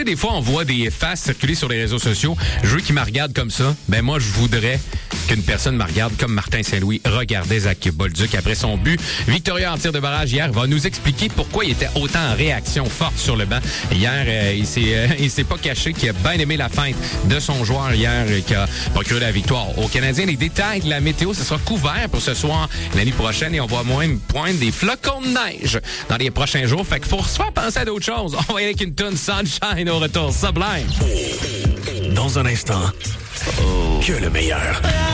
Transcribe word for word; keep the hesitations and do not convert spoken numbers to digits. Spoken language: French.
sais, des fois, on voit des faces circuler sur les réseaux sociaux. Je veux qu'ils me regardent comme ça. Ben moi, je voudrais qu'une personne me regarde comme Martin Saint-Louis regardait Zach Bolduc après son but. Victoria en tir de barrage hier va nous expliquer pourquoi il était autant en réaction forte sur le banc. Hier, euh, il s'est euh, il s'est pas caché qu'il a bien aimé la feinte de son joueur hier euh, qui a procuré la victoire aux Canadiens. Les détails de la météo, ce sera couvert pour ce soir, l'année prochaine, et on va moins poindre des flocons de neige dans les prochains jours. Fait qu'il faut se faire penser à d'autres choses. On va y aller avec une tonne Sunshine au retour. Sublime. Dans un instant, que le meilleur.